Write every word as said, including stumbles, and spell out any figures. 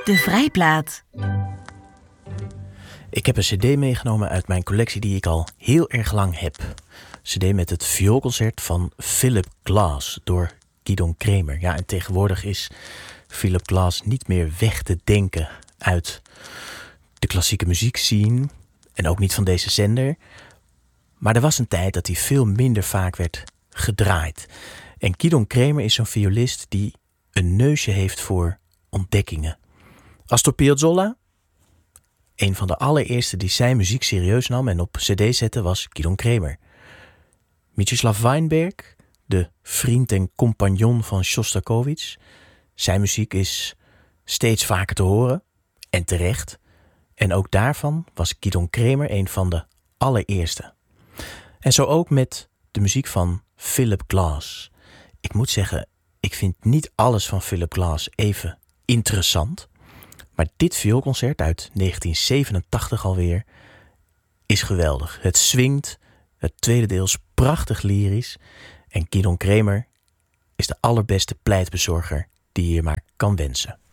De Vrijplaat. Ik heb een cd meegenomen uit mijn collectie die ik al heel erg lang heb. Cd met het vioolconcert van Philip Glass door Gidon Kremer. Ja, en tegenwoordig is Philip Glass niet meer weg te denken uit de klassieke muziekscene en ook niet van deze zender. Maar er was een tijd dat hij veel minder vaak werd gedraaid. En Gidon Kremer is zo'n violist die een neusje heeft voor ontdekkingen. Astor Piazzolla, een van de allereerste die zijn muziek serieus nam en op cd zette, was Gidon Kremer. Mstislav Weinberg, de vriend en compagnon van Sjostakovich. Zijn muziek is steeds vaker te horen, en terecht. En ook daarvan was Gidon Kremer een van de allereerste. En zo ook met de muziek van Philip Glass. Ik moet zeggen, ik vind niet alles van Philip Glass even interessant. Maar dit vioolconcert uit negentien zevenentachtig alweer is geweldig. Het swingt, het tweede deel is prachtig lyrisch. En Gidon Kremer is de allerbeste pleitbezorger die je maar kan wensen.